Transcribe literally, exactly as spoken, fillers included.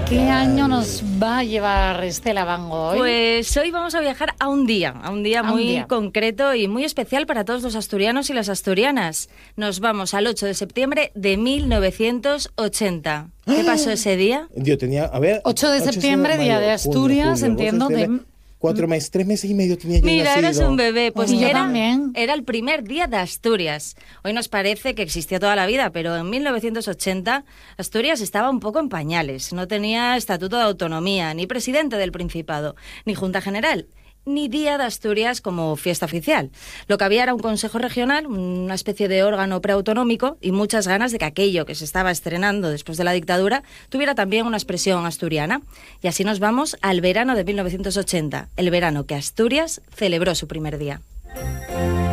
¿A qué año nos va a llevar Estela Van Gogh? Pues hoy vamos a viajar a un día, a un día a muy un día. concreto y muy especial para todos los asturianos y las asturianas. Nos vamos al ocho de septiembre de mil novecientos ochenta. ¿Qué pasó ese día? Yo tenía, a ver... ocho de septiembre, Día de Asturias, junio, julio, entiendo, agosto, de... septiembre, Cuatro meses, tres meses y medio tenía yo Mira, nacido. eres un bebé. Pues Y yo era, también. era el primer día de Asturias. Hoy nos parece que existía toda la vida, pero en mil novecientos ochenta Asturias estaba un poco en pañales. No tenía estatuto de autonomía, ni presidente del Principado, ni Junta General, ni Día de Asturias como fiesta oficial. Lo que había era un consejo regional, una especie de órgano preautonómico y muchas ganas de que aquello que se estaba estrenando después de la dictadura tuviera también una expresión asturiana. Y así nos vamos al verano de mil novecientos ochenta, el verano que Asturias celebró su primer día.